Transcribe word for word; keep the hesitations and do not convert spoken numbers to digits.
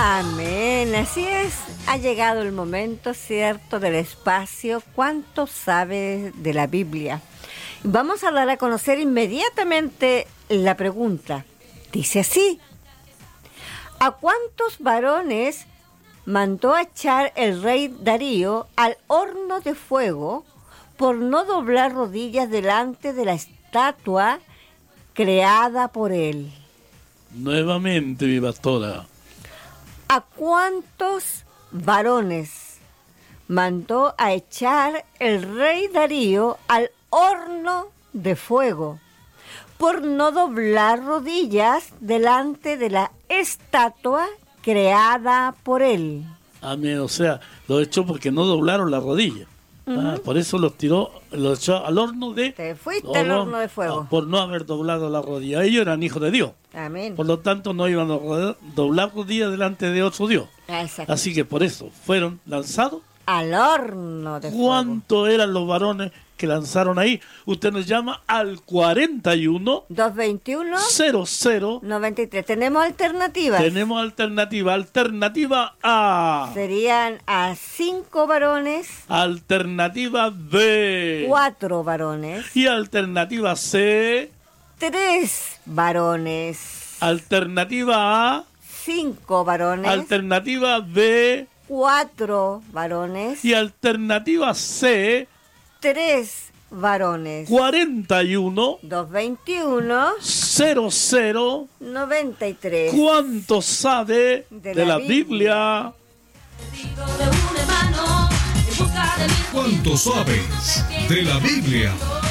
Amén, así es. Ha llegado el momento, ¿cierto?, del espacio ¿Cuánto sabes de la Biblia? Vamos a dar a conocer inmediatamente la pregunta. Dice así: ¿a cuántos varones mandó a echar el rey Darío al horno de fuego por no doblar rodillas delante de la estatua creada por él? Nuevamente, mi pastora. ¿A cuántos varones mandó a echar el rey Darío al horno de fuego por no doblar rodillas delante de la estatua creada por él? Amén, o sea, lo echó porque no doblaron la rodilla. Uh-huh. Ah, por eso los tiró, los echó al horno de... Te fuiste al horno de fuego. Ah, por no haber doblado la rodilla. Ellos eran hijos de Dios. Amén. Por lo tanto, no iban a doblar rodillas delante de otro Dios. Exacto. Así que por eso fueron lanzados al horno de fuego. ¿Cuántos eran los varones que lanzaron ahí? Usted nos llama al cuarenta y uno, doscientos veintiuno, cero cero, noventa y tres. Tenemos alternativas. Tenemos alternativa. Alternativa A. Serían a cinco varones. Alternativa B. Cuatro varones. Y alternativa C. Tres varones. Alternativa A. Cinco varones. Alternativa B. Cuatro varones. Y alternativa C. Tres varones. cuarenta y uno, doscientos veintiuno, cero cero, noventa y tres. ¿Cuánto sabe de, de la, la Biblia? ¿Cuánto sabes de la Biblia?